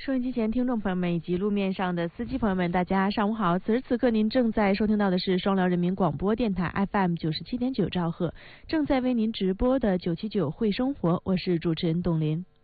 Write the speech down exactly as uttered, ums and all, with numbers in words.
收音机前听众朋友们以及路面上的司机朋友们，大家上午好！此时此刻您正在收听到的是双辽人民广播电台 F M 九十七点九兆赫，正在为您直播的九七九会生活，我是主持人董林。